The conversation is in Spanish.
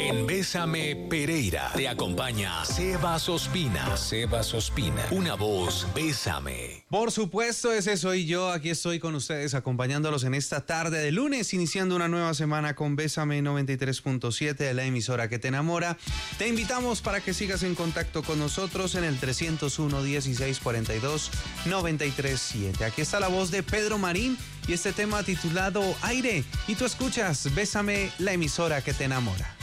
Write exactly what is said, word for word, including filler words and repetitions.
En Bésame Pereira te acompaña Sebas Ospina. Sebas Ospina, una voz, Bésame. Por supuesto, ese soy yo. Aquí estoy con ustedes acompañándolos en esta tarde de lunes, iniciando una nueva semana con Bésame noventa y tres punto siete de la emisora que te enamora. Te invitamos para que sigas en contacto con nosotros en el trescientos uno, dieciséis cuarenta y dos, noventa y tres siete. Aquí está la voz de Pedro Marín y este tema titulado Aire. Y tú escuchas Bésame, la emisora que te enamora.